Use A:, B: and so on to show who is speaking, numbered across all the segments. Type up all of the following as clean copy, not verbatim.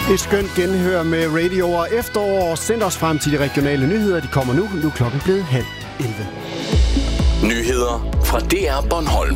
A: Et skønt genhør med radio og efterår. Send os frem til de regionale nyheder. De kommer nu. Nu er klokken blevet 10:30.
B: Nyheder fra DR Bornholm.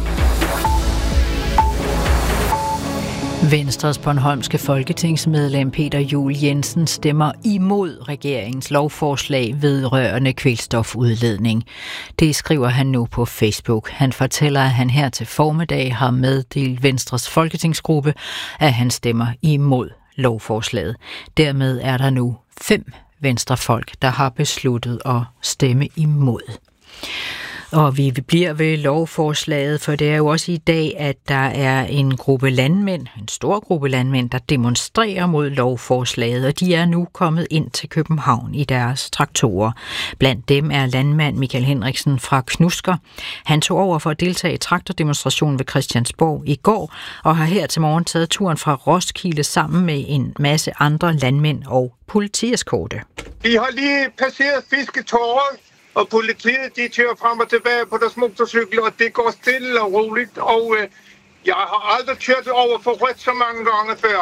C: Venstres bornholmske folketingsmedlem Peter Juel Jensen stemmer imod regeringens lovforslag vedrørende kvælstofudledning. Det skriver han nu på Facebook. Han fortæller, at han her til formiddag har meddelt Venstres folketingsgruppe, at han stemmer imod lovforslaget. Dermed er der nu 5 venstrefolk, der har besluttet at stemme imod. Og vi bliver ved lovforslaget, for det er jo også i dag, at der er en gruppe landmænd, en stor gruppe landmænd, der demonstrerer mod lovforslaget, og de er nu kommet ind til København i deres traktorer. Blandt dem er landmand Michael Henriksen fra Knusker. Han tog over for at deltage i traktordemonstrationen ved Christiansborg i går, og har her til morgen taget turen fra Roskilde sammen med en masse andre landmænd og politieskorte.
D: Vi har lige passeret Fisketåret, og politiet, de kører frem og tilbage på deres motorcykler, og det går stille og roligt. Og jeg har aldrig kørt over for rødt så mange gange før.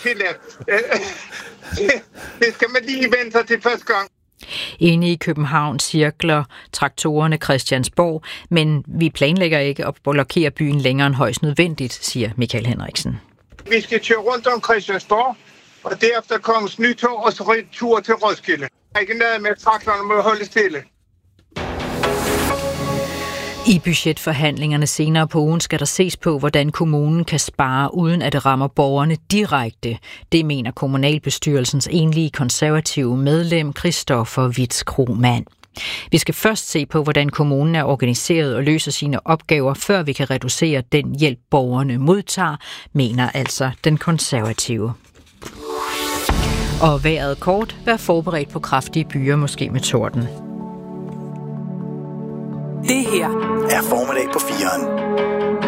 D: Det skal man lige vente sig til første gang.
C: Inde i København cirkler traktorerne Christiansborg, men vi planlægger ikke at blokere byen længere end højst nødvendigt, siger Michael Henriksen.
D: Vi skal køre rundt om Christiansborg, og derefter Kongens Nytorv og så retur til Roskilde. Ikke noget med, at traktorerne må holde stille.
C: I budgetforhandlingerne senere på ugen skal der ses på, hvordan kommunen kan spare, uden at det rammer borgerne direkte. Det mener kommunalbestyrelsens enlige konservative medlem Christoffer Witz Krohmann. Vi skal først se på, hvordan kommunen er organiseret og løser sine opgaver, før vi kan reducere den hjælp, borgerne modtager, mener altså den konservative. Og vejret kort, vær forberedt på kraftige byer, måske med torden.
B: Det her er formiddag på 4'eren.